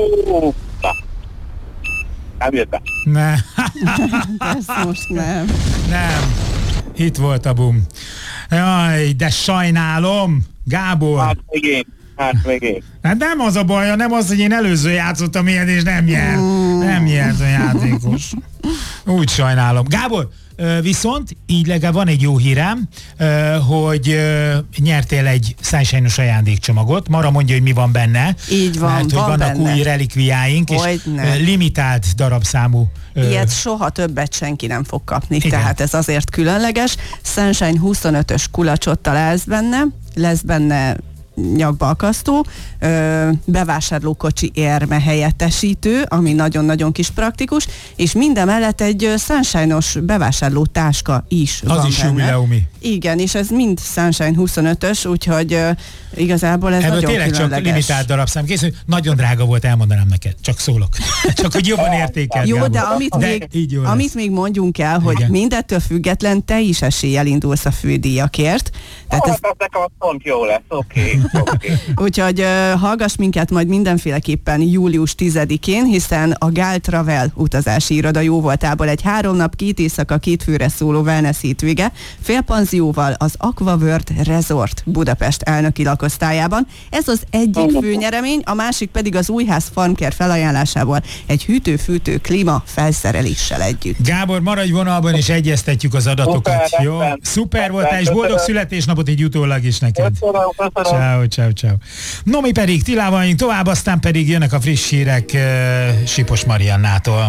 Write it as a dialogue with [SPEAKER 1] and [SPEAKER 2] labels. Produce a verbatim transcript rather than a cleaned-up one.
[SPEAKER 1] Ó, na. Nem jött be.
[SPEAKER 2] Ne.
[SPEAKER 3] Ezt most nem.
[SPEAKER 2] Nem. Itt volt a bum. Jaj, de sajnálom. Gábor.
[SPEAKER 1] Hát még én. Hát még én.
[SPEAKER 2] Hát nem az a baj, nem az, hogy én előző játszottam ilyet, és nem nyer. Nem nyert a játékos. Úgy sajnálom. Gábor, viszont így legalább van egy jó hírem, hogy nyertél egy Sunshine-os ajándékcsomagot. Mara mondja, hogy mi van benne.
[SPEAKER 3] Így van,
[SPEAKER 2] mert, hogy
[SPEAKER 3] van
[SPEAKER 2] vannak
[SPEAKER 3] benne
[SPEAKER 2] új relikviáink,
[SPEAKER 3] Hogyne.
[SPEAKER 2] és limitált darabszámú.
[SPEAKER 3] Ilyet soha többet senki nem fog kapni,
[SPEAKER 2] Igen.
[SPEAKER 3] tehát ez azért különleges. Sunshine huszonötös kulacsot találsz benne, lesz benne nyakbalkasztó, ö, bevásárlókocsi érme helyettesítő, ami nagyon-nagyon kis praktikus, és minden mellett egy Sunshine-os bevásárló táska is
[SPEAKER 2] Az
[SPEAKER 3] van
[SPEAKER 2] is
[SPEAKER 3] benne.
[SPEAKER 2] jubileumi.
[SPEAKER 3] Igen, és ez mind Sunshine huszonötös, úgyhogy ö, igazából ez
[SPEAKER 2] Ebből
[SPEAKER 3] nagyon
[SPEAKER 2] tényleg csak
[SPEAKER 3] különleges.
[SPEAKER 2] limitált darabszám készül. Nagyon drága volt, elmondanám neked. Csak szólok. Csak hogy jobban értékeld,
[SPEAKER 3] Jó,
[SPEAKER 2] Gábor.
[SPEAKER 3] de amit,
[SPEAKER 2] de
[SPEAKER 3] még,
[SPEAKER 2] így jó lesz.
[SPEAKER 3] amit még mondjunk el, hogy
[SPEAKER 2] Igen.
[SPEAKER 3] mindettől független te is eséllyel indulsz a fődíjakért. Tehát
[SPEAKER 1] Hát
[SPEAKER 3] ez,
[SPEAKER 1] ez nekem az pont jó lesz, oké, oké.
[SPEAKER 3] úgyhogy uh, hallgass minket majd mindenféleképpen július tizedikén, hiszen a Gál Travel utazási iroda jóvoltából egy három nap, két éjszaka, két főre szóló wellness hétvége, félpanzióval az Aquaworld Resort Budapest elnöki lakosztályában. Ez az egyik főnyeremény, a másik pedig az Újház Farmcare felajánlásával egy hűtő-fűtő klíma felszereléssel együtt.
[SPEAKER 2] Gábor, maradj vonalban, és egyeztetjük az adatokat.
[SPEAKER 1] Szuper,
[SPEAKER 2] Jó?
[SPEAKER 1] rendben.
[SPEAKER 2] Szuper voltál, és
[SPEAKER 1] Köszönöm.
[SPEAKER 2] boldog születésnapot így utólag is neked.
[SPEAKER 1] Köszönöm, köszönöm.
[SPEAKER 2] Ciao, ciao, ciao. No, mi pedig Tilával vagyunk tovább, aztán pedig jönnek a friss hírek uh, Sipos Mariannától.